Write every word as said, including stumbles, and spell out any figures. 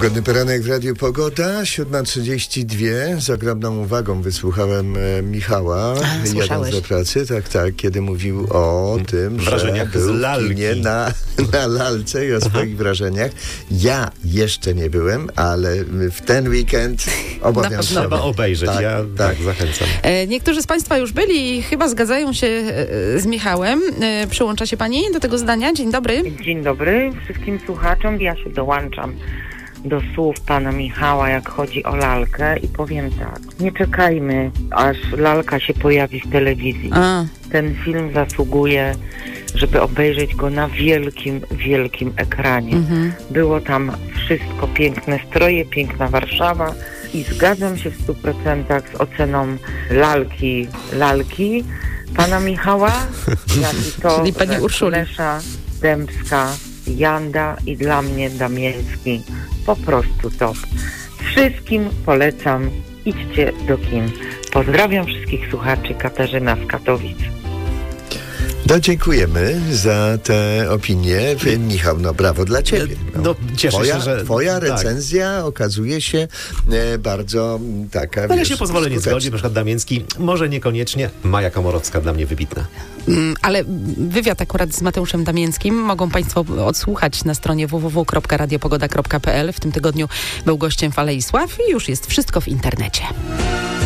Pogodny poranek w Radiu Pogoda, siódma trzydzieści dwa. Z ogromną uwagą wysłuchałem e, Michała, A, jadąc do pracy, tak, tak, kiedy mówił o tym, wrażeniach że był z lalki. w kinie na, na lalce i o swoich wrażeniach. Ja jeszcze nie byłem, ale w ten weekend obowiązkowo. Trzeba obejrzeć, tak, ja tak, tak zachęcam. E, niektórzy z Państwa już byli i chyba zgadzają się e, z Michałem. E, przyłącza się Pani do tego zdania? Dzień dobry. Dzień dobry wszystkim słuchaczom. Ja się dołączam do słów pana Michała, jak chodzi o lalkę i powiem tak. Nie czekajmy, aż lalka się pojawi w telewizji. A. Ten film zasługuje, żeby obejrzeć go na wielkim, wielkim ekranie. Mhm. Było tam wszystko, piękne stroje, piękna Warszawa i zgadzam się w stu procentach z oceną lalki, lalki pana Michała, jak i to, Czyli pani że Urszuli. Lesza, Dębska, Janda i dla mnie Damiński. Po prostu top. Wszystkim polecam. Idźcie do kin. Pozdrawiam wszystkich słuchaczy. Katarzyna z Katowic. No, dziękujemy za te opinie. Michał, no brawo dla ciebie. No, No, cieszę twoja, się, że... Twoja tak. recenzja okazuje się e, bardzo m, taka, Ale wiesz, się pozwolę nie skuteczna. zgodzić, na przykład Damiński, może niekoniecznie, Maja Komorowska dla mnie wybitna. Mm, ale wywiad akurat z Mateuszem Damińskim mogą Państwo odsłuchać na stronie w w w kropka radiopogoda kropka p l. W tym tygodniu był gościem w Alei Sław i już jest wszystko w internecie.